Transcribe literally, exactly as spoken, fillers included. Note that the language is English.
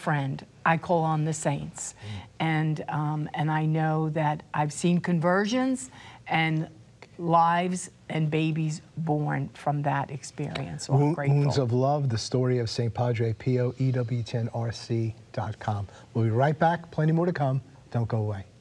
friend. I call on the saints. Mm. And, um, and I know that I've seen conversions and lives and babies born from that experience. So I'm grateful. Wounds of Love, the story of Saint Padre Pio, E W T N R C dot com. We'll be right back. Plenty more to come. Don't go away.